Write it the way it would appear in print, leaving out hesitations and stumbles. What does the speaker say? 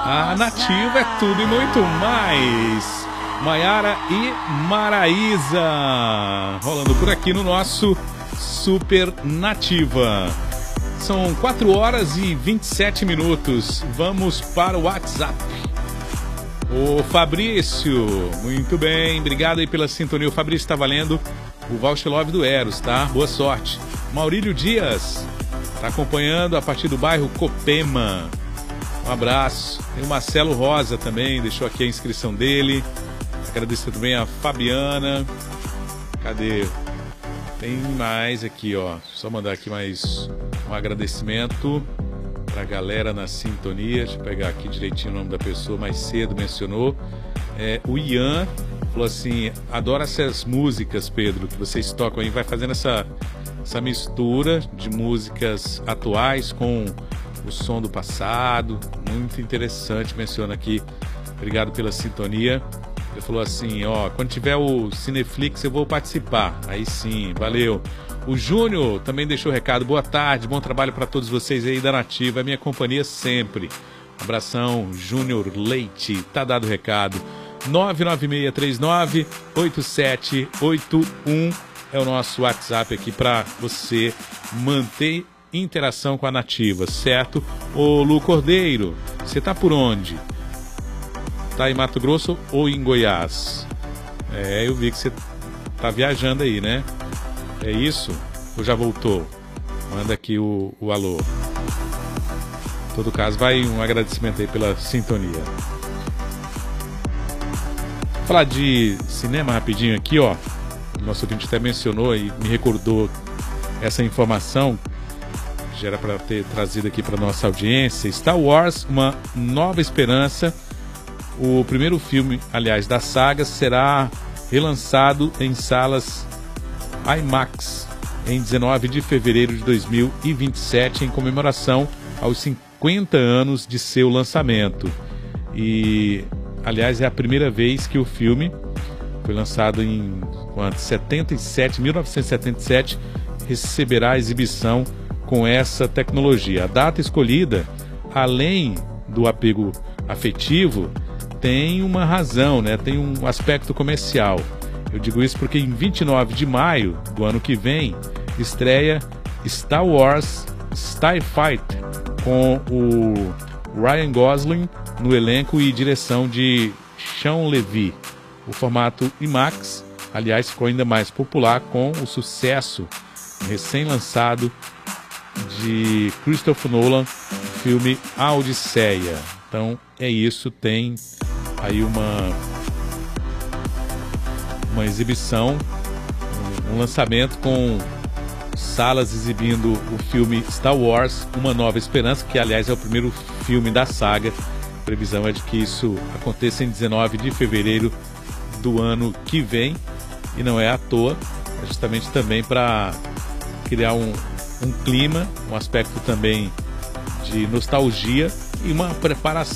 A Nativa é tudo e muito mais. Maiara e Maraísa rolando por aqui no nosso Super Nativa. São 4 horas e 27 minutos. Vamos para o WhatsApp. Ô Fabrício, muito bem, obrigado aí pela sintonia. O Fabrício está valendo o voucher Love do Eros, tá? Boa sorte. Maurílio Dias está acompanhando a partir do bairro Copema. Um abraço. Tem o Marcelo Rosa também, deixou aqui a inscrição dele. Agradeço também a Fabiana. Cadê? Tem mais aqui, ó. Só mandar aqui mais um agradecimento pra galera na sintonia. Deixa eu pegar aqui direitinho o nome da pessoa. Mais cedo mencionou. O Ian falou assim: adoro essas músicas, Pedro, que vocês tocam aí. Vai fazendo essa mistura de músicas atuais com o som do passado. Muito interessante, menciona aqui. Obrigado pela sintonia. Ele falou assim, ó, quando tiver o Cineflix eu vou participar. Aí sim, valeu. O Júnior também deixou recado. Boa tarde, bom trabalho para todos vocês aí da Nativa, é minha companhia sempre. Abração, Júnior Leite. Tá dado o recado. 996398781 é o nosso WhatsApp aqui para você manter interação com a Nativa, certo? Ô Lu Cordeiro, você tá por onde? Tá em Mato Grosso ou em Goiás? Eu vi que você tá viajando aí, né? É isso? Ou já voltou? Manda aqui o alô. Em todo caso, vai um agradecimento aí pela sintonia. Vou falar de cinema rapidinho aqui, ó. O nosso ouvinte até mencionou e me recordou essa informação. Já era para ter trazido aqui para nossa audiência. Star Wars, Uma Nova Esperança. O primeiro filme, aliás, da saga será relançado em salas IMAX em 19 de fevereiro de 2027, em comemoração aos 50 anos de seu lançamento. E, aliás, é a primeira vez que o filme foi lançado em 1977, receberá exibição com essa tecnologia. A data escolhida, além do apego afetivo, tem uma razão, né? Tem um aspecto comercial. Eu digo isso porque em 29 de maio do ano que vem estreia Star Wars Starfighter com o Ryan Gosling no elenco e direção de Sean Levy. O formato IMAX, aliás, ficou ainda mais popular com o sucesso recém-lançado de Christopher Nolan, filme A Odisseia. Então é isso, tem aí uma exibição, um lançamento com salas exibindo o filme Star Wars, Uma Nova Esperança, que aliás é o primeiro filme da saga. A previsão é de que isso aconteça em 19 de fevereiro do ano que vem, e não é à toa, é justamente também para criar um clima, um aspecto também de nostalgia e uma preparação